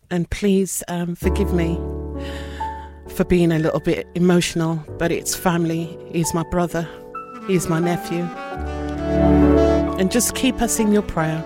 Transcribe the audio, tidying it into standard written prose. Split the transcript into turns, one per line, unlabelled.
And please forgive me for being a little bit emotional, but it's family. He's my brother. He's my nephew. And just keep us in your prayer.